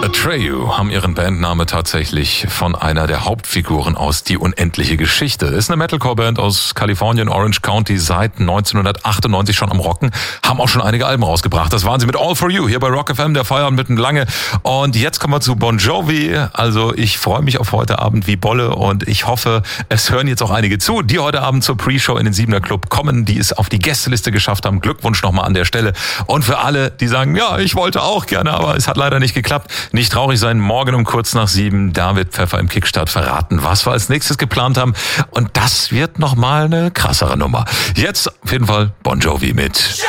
Atreyu haben ihren Bandname tatsächlich von einer der Hauptfiguren aus Die unendliche Geschichte. Ist eine Metalcore-Band aus Kalifornien, Orange County, seit 1998 schon am Rocken. Haben auch schon einige Alben rausgebracht. Das waren sie mit All For You hier bei Rock FM, der Feierabend mitten lange. Und jetzt kommen wir zu Bon Jovi. Also ich freue mich auf heute Abend wie Bolle und ich hoffe, es hören jetzt auch einige zu, die heute Abend zur Pre-Show in den 7er Club kommen, die es auf die Gästeliste geschafft haben. Glückwunsch nochmal an der Stelle. Und für alle, die sagen, ja, ich wollte auch gerne, aber es hat leider nicht geklappt. Nicht traurig sein, morgen um kurz nach 7, da wird Pfeffer im Kickstart verraten, was wir als nächstes geplant haben. Und das wird nochmal eine krassere Nummer. Jetzt auf jeden Fall Bon Jovi mit